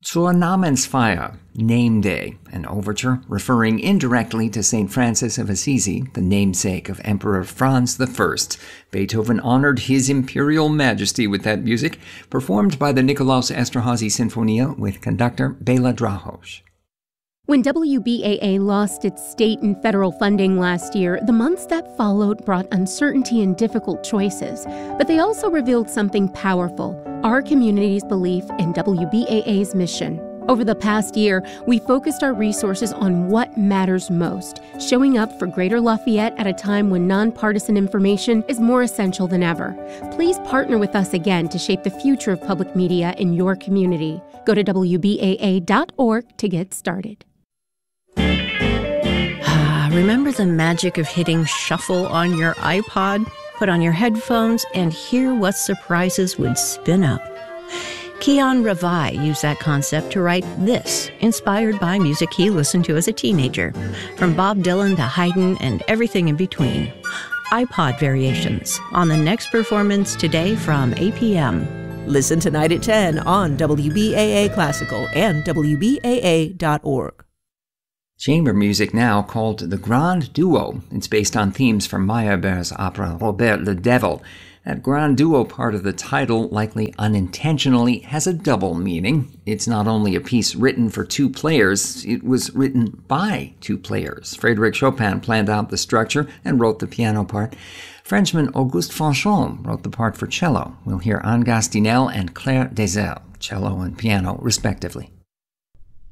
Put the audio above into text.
Zur Namensfeier, Name Day, an overture referring indirectly to St. Francis of Assisi, the namesake of Emperor Franz I. Beethoven honored His Imperial Majesty with that music, performed by the Nikolaus Esterházy Sinfonia with conductor Béla Drahos. When WBAA lost its state and federal funding last year, the months that followed brought uncertainty and difficult choices. But they also revealed something powerful, our community's belief in WBAA's mission. Over the past year, we focused our resources on what matters most, showing up for Greater Lafayette at a time when nonpartisan information is more essential than ever. Please partner with us again to shape the future of public media in your community. Go to WBAA.org to get started. Remember the magic of hitting shuffle on your iPod? Put on your headphones and hear what surprises would spin up. Keon Ravai used that concept to write this, inspired by music he listened to as a teenager, from Bob Dylan to Haydn and everything in between. iPod Variations, on the next performance today from 8 p.m. Listen tonight at 10 on WBAA Classical and WBAA.org. Chamber music now called the Grand Duo. It's based on themes from Meyerbeer's opera Robert le Devil. That Grand Duo part of the title, likely unintentionally, has a double meaning. It's not only a piece written for two players, it was written by two players. Frédéric Chopin planned out the structure and wrote the piano part. Frenchman Auguste Fanchon wrote the part for cello. We'll hear Anne Gastinel and Claire Deserre, cello and piano, respectively.